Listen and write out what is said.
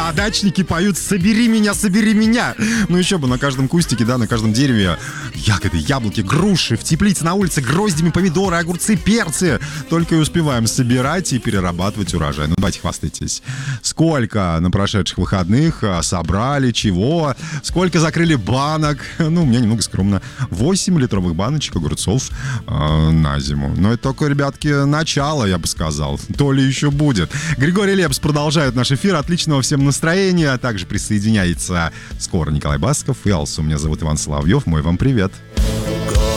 А дачники поют «Собери меня, собери меня». Ну еще бы, на каждом кустике, да, на каждом дереве ягоды, яблоки, груши, в теплице на улице гроздями помидоры, огурцы, перцы. Только и успеваем собирать и перерабатывать урожай. Ну давайте хвастайтесь. Сколько на прошедших выходных собрали, чего? Сколько закрыли банок? Ну, у меня немного скромно. 8 литровых баночек огурцов на зиму. Но это только, ребятки, начало, я бы сказал. То ли еще будет. Григорий Лепс продолжает наш эфир. Отличного всем настроения. Также присоединяется скоро Николай Басков и Алсу. Меня зовут Иван Соловьев. Мой вам привет.